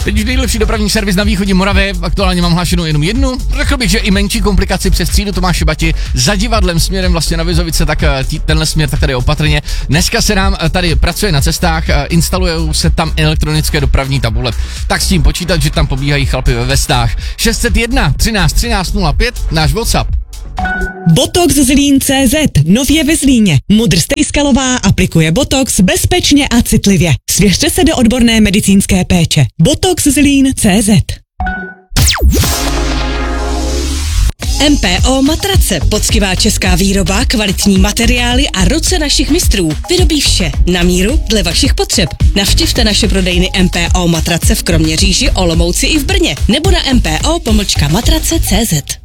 Teď už nejlepší dopravní servis na východě Moravy, aktuálně mám hlášenou jenom jednu. Řekl bych, že i menší komplikaci přes třídu Tomáše Bati za divadlem směrem vlastně na Vizovice, tak tenhle směr tak tady opatrně. Dneska se nám tady pracuje na cestách, instalujou se tam elektronické dopravní tabule. Tak s tím počítat, že tam pobíhají chlapy ve vestách. 601 13 13 05, náš WhatsApp. Botox Zlín.cz, nově ve Zlíně. Mudr Stejskalová aplikuje Botox bezpečně a citlivě. Svěřte se do odborné medicínské péče. Botox Zlín.cz. MPO Matrace, poctivá česká výroba, kvalitní materiály a ruce našich mistrů. Vyrobí vše na míru dle vašich potřeb. Navštivte naše prodejny MPO Matrace v Kroměříži, Olomouci i v Brně nebo na mpo-matrace.cz.